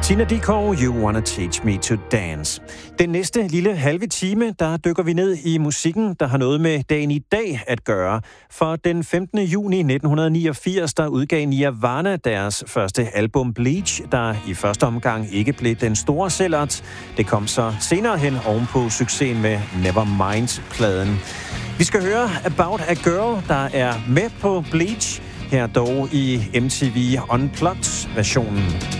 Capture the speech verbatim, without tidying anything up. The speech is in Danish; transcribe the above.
Tina Dickow, You Wanna Teach Me to Dance. Den næste lille halve time, der dykker vi ned i musikken, der har noget med dagen i dag at gøre. For den femtende juni nitten niogfirs, der udgav Nirvana deres første album Bleach, der i første omgang ikke blev den store sælgert. Det kom så senere hen ovenpå succesen med Nevermind-pladen. Vi skal høre About a Girl, der er med på Bleach, her dog i M T V Unplugged-versionen.